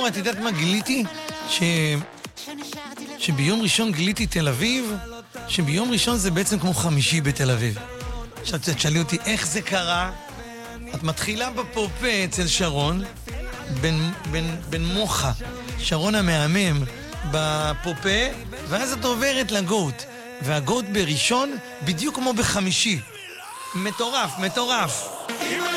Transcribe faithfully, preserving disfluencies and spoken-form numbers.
את יודעת מה גיליתי? ש... שביום ראשון גיליתי תל אביב, שביום ראשון זה בעצם כמו חמישי בתל אביב. עכשיו תשאלי אותי איך זה קרה. את מתחילה בפופה אצל שרון, בן, בן, בן מוחה, שרון המאמם בפופה, ואז את עוברת לגוט. והגוט בראשון בדיוק כמו בחמישי. מטורף, מטורף.